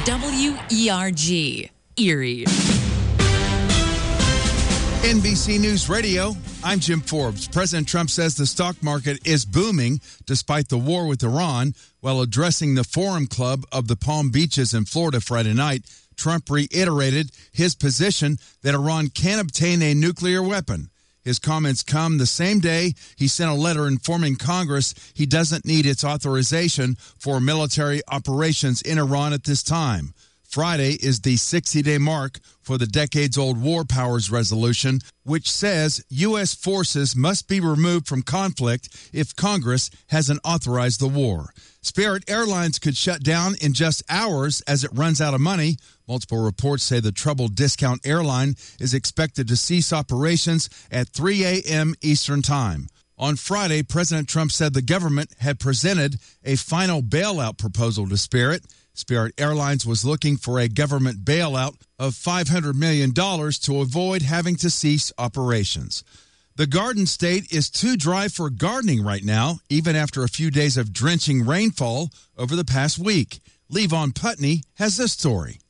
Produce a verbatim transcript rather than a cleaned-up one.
W E R G, Erie. N B C News Radio, I'm Jim Forbes. President Trump says the stock market is booming despite the war with Iran. While addressing the Forum Club of the Palm Beaches in Florida Friday night, Trump reiterated his position that Iran can obtain a nuclear weapon. His comments come the same day he sent a letter informing Congress he doesn't need its authorization for military operations in Iran at this time. Friday is the sixty-day mark for the decades-old War Powers Resolution, which says U S forces must be removed from conflict if Congress hasn't authorized the war. Spirit Airlines could shut down in just hours as it runs out of money. Multiple reports say the troubled discount airline is expected to cease operations at three a.m. Eastern Time. On Friday, President Trump said the government had presented a final bailout proposal to Spirit. Spirit Airlines was looking for a government bailout of five hundred million dollars to avoid having to cease operations. The Garden State is too dry for gardening right now, even after a few days of drenching rainfall over the past week. Levon Putney has this story.